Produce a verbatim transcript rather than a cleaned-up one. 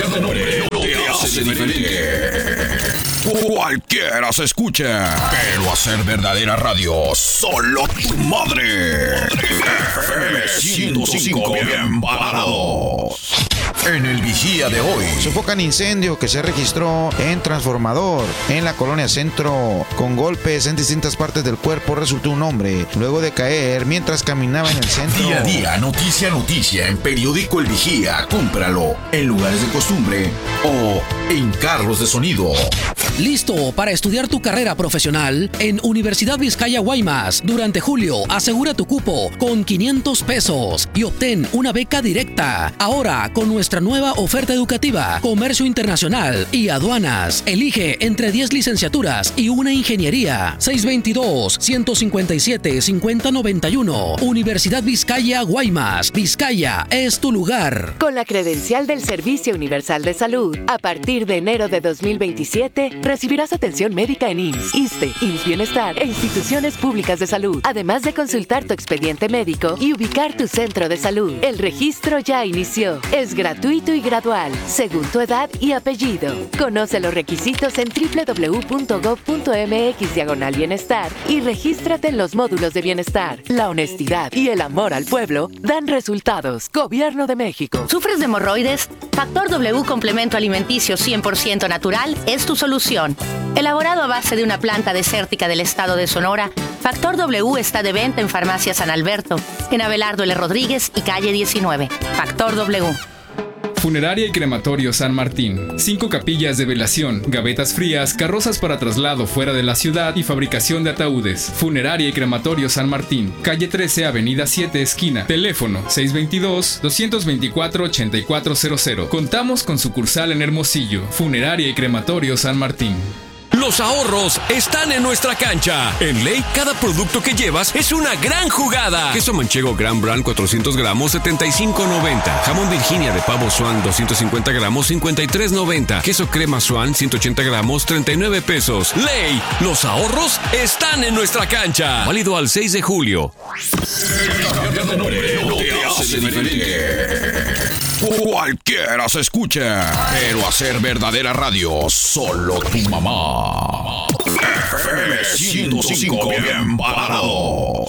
de nombre no te hace diferente. Cualquiera se escucha, pero hacer verdadera radio, solo tu madre. F M ciento cinco, bien parados. En el vigía de hoy, sofocan incendio que se registró en transformador en la colonia Centro. Con golpes en distintas partes del cuerpo resultó un hombre luego de caer mientras caminaba en el centro. Día a día, noticia a noticia en Periódico El Vigía. Cómpralo en lugares de costumbre o en carros de sonido. ¿Listo para estudiar tu carrera profesional? En Universidad Vizcaya Guaymas, durante julio, asegura tu cupo con quinientos pesos y obtén una beca directa. Ahora, con nuestra nueva oferta educativa, Comercio Internacional y Aduanas. Elige entre diez licenciaturas y una ingeniería. seis dos dos, uno cinco siete, cinco cero nueve uno. Universidad Vizcaya Guaymas. Vizcaya es tu lugar. Con la credencial del Servicio Universal de Salud, a partir de enero de dos mil veintisiete, recibirás atención médica en I M S S, ISSSTE, I M S S Bienestar e instituciones públicas de salud, además de consultar tu expediente médico y ubicar tu centro de salud. El registro ya inició. Es gratuito y gradual, según tu edad y apellido. Conoce los requisitos en doble u doble u doble u punto gob punto eme equis diagonal bienestar y regístrate en los módulos de bienestar. La honestidad y el amor al pueblo dan resultados. Gobierno de México. ¿Sufres de hemorroides? Factor W Complemento Alimenticio cien por ciento natural es tu solución. Elaborado a base de una planta desértica del estado de Sonora, Factor W está de venta en Farmacia San Alberto, en Abelardo L. Rodríguez y calle diecinueve. Factor W. Funeraria y Crematorio San Martín. Cinco capillas de velación, gavetas frías, carrozas para traslado fuera de la ciudad y fabricación de ataúdes. Funeraria y Crematorio San Martín. Calle trece, Avenida siete, esquina. Teléfono seis dos dos, dos dos cuatro, ocho cuatro cero cero. Contamos con sucursal en Hermosillo. Funeraria y Crematorio San Martín. Los ahorros están en nuestra cancha. En Ley, cada producto que llevas es una gran jugada. Queso manchego Gran Brand cuatrocientos gramos, setenta y cinco noventa. Jamón Virginia de pavo Swan doscientos cincuenta gramos, cincuenta y tres noventa. Queso crema Swan ciento ochenta gramos, treinta y nueve pesos. Ley, los ahorros están en nuestra cancha. Válido al seis de julio. El nombre no te hace diferente. Cualquiera se escucha, pero hacer verdadera radio, solo tu mamá. F M ciento cinco, bien parados.